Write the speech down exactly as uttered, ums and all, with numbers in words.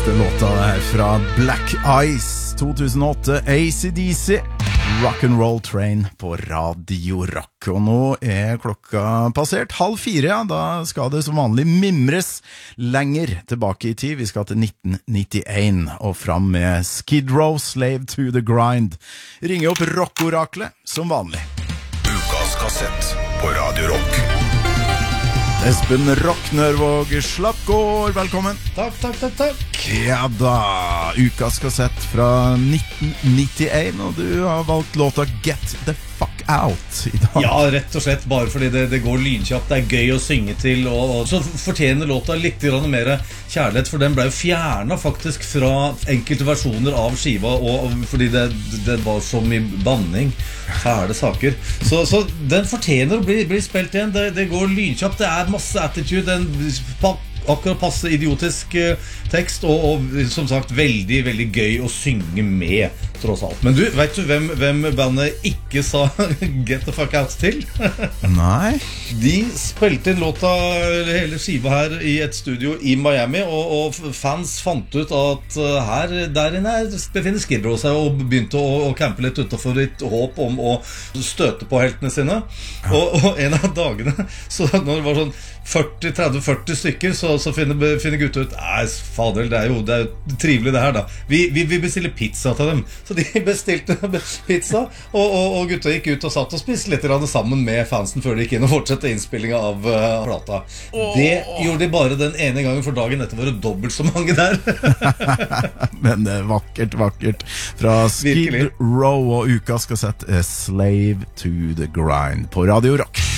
Neste låta er fra Black Ice tjuehundraåtte, A C D C, Rock'n'Roll Train på Radio Rock. Og nå er klokka passert halv fire, ja. Da skal det som vanlig mimres lenger tilbake i tid. Vi skal til nitten nittien og fram med Skid Row, Slave to the Grind. Ringe opp rockoraklet som vanlig. Ukas kassett på Radio Rock. Espen Rock Nørvåg Slappgård, velkommen. Takk, takk, takk, takk. Ja da, ukas kassett fra nitten nittien, og du har valgt låta Get the Fuck Out i dag. Ja, rett og slett bare fordi det, det går lynkjapt, det er gøy å synge til, og, og så fortjener låta litt mer kjærlighet, for den ble jo fjernet faktisk fra enkelte versjoner av skiva, og, og fordi det, det var så mye banning, fæle saker. Så, så den fortjener å bli, bli spilt igjen, det, det går lynkjapt, det er masse attitude, den akkurat passe idiotisk uh, tekst, og, og som sagt veldig, veldig gøy å synge med, tross alt. Men du, vet du hvem, hvem bandet ikke sa Get the Fuck Out til? Nei. De spilte inn låta, hele skiva her i et studio i Miami, og, og fans fant ut at uh, her, der inne befinner Skid Row seg, og begynte å, å campe litt utenfor litt håp om å støte på heltene sine. Og, og en av dagene, så når det var sånn førti, tretti, førti stykker, så, så finner, finner gutta ut, nei, fader, det er jo, det er jo trivelig det her da. Vi, vi, vi bestiller pizza til dem. Så de bestilte pizza, og, og, og gutta gikk ut og satt og spiste litt sammen med fansen før de gikk inn og fortsette innspillingen av uh, plata. Det gjorde de bare den ene gangen, for dagen etter var det dobbelt så mange der. Men det er vakkert, vakkert. Fra Skid Row, og ukas kassett er Slave to the Grind på Radio Rock.